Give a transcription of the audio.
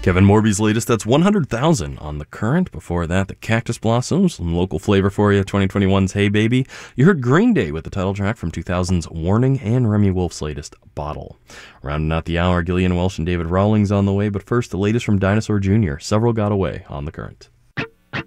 Kevin Morby's latest, that's 100,000 on The Current. Before that, the Cactus Blossoms, some local flavor for you, 2021's Hey Baby. You heard Green Day with the title track from 2000's Warning and Remy Wolf's latest, Bottle. Rounding out the hour, Gillian Welch and David Rawlings on the way, but first, the latest from Dinosaur Jr., Several Got Away on The Current.